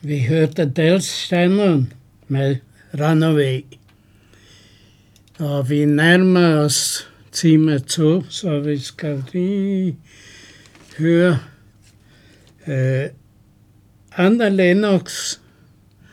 Vi hørte Del Shannon med Runaway. Og vi nærmer os time 2, så vi skal lige høre Anna Lennox